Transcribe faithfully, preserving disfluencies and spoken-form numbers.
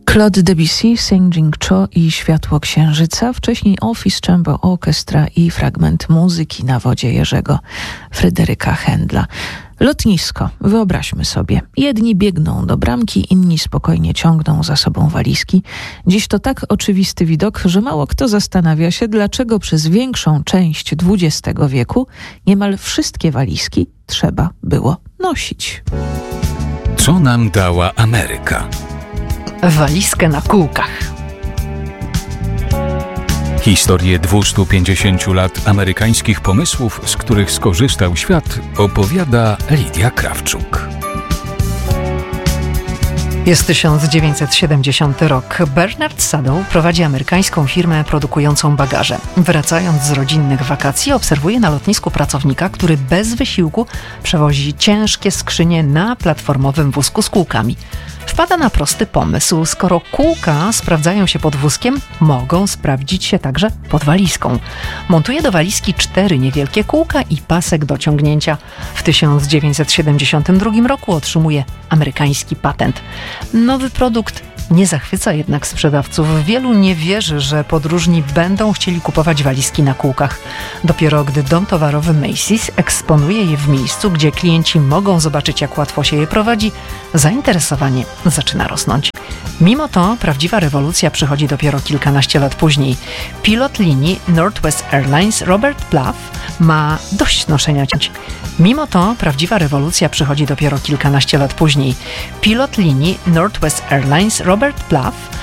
Claude Debussy, Singing Cho i Światło Księżyca, wcześniej Office Chamber Orchestra i fragment muzyki na wodzie Jerzego Fryderyka Händla. Lotnisko, wyobraźmy sobie. Jedni biegną do bramki, inni spokojnie ciągną za sobą walizki. Dziś to tak oczywisty widok, że mało kto zastanawia się, dlaczego przez większą część dwudziestego wieku niemal wszystkie walizki trzeba było nosić. Co nam dała Ameryka? Walizkę na kółkach. Historię dwieście pięćdziesiąt lat amerykańskich pomysłów, z których skorzystał świat, opowiada Lidia Krawczuk. Jest tysiąc dziewięćset siedemdziesiąty rok. Bernard Sadow prowadzi amerykańską firmę produkującą bagaże. Wracając z rodzinnych wakacji, obserwuje na lotnisku pracownika, który bez wysiłku przewozi ciężkie skrzynie na platformowym wózku z kółkami. Wpada na prosty pomysł. Skoro kółka sprawdzają się pod wózkiem, mogą sprawdzić się także pod walizką. Montuje do walizki cztery niewielkie kółka i pasek do ciągnięcia. W tysiąc dziewięćset siedemdziesiątym drugim roku otrzymuje amerykański patent. Nowy produkt nie zachwyca jednak sprzedawców. Wielu nie wierzy, że podróżni będą chcieli kupować walizki na kółkach. Dopiero gdy dom towarowy Macy's eksponuje je w miejscu, gdzie klienci mogą zobaczyć, jak łatwo się je prowadzi, zainteresowanie zaczyna rosnąć. Mimo to prawdziwa rewolucja przychodzi dopiero kilkanaście lat później. Pilot linii Northwest Airlines Robert Bluff ma dość noszenia cięć. Mimo to prawdziwa rewolucja przychodzi dopiero kilkanaście lat później. Pilot linii Northwest Airlines Robert Bluff